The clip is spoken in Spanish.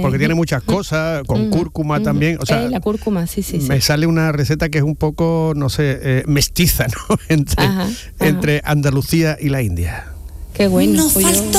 porque tiene muchas cosas, con cúrcuma también. O sea, la cúrcuma, sí. Me sale una receta que es un poco, no sé, mestiza, ¿no? Entre Andalucía y la India. Qué bueno. Nos faltó